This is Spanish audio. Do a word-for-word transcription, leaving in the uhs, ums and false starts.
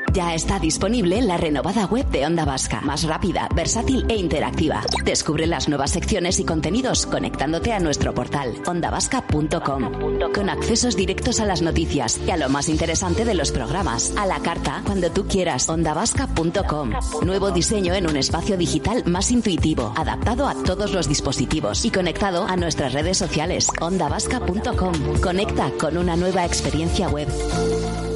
Ya está disponible la renovada web de Onda Vasca, más rápida, versátil e interactiva. Descubre las nuevas secciones y contenidos conectándote a nuestro portal onda vasca punto com, con accesos directos a las noticias y a lo más interesante de los programas. A la carta, cuando tú quieras. onda vasca punto com. Nuevo diseño en un espacio digital más intuitivo, adaptado a todos los dispositivos y conectado a nuestras redes sociales. onda vasca punto com. Conecta con una nueva experiencia web.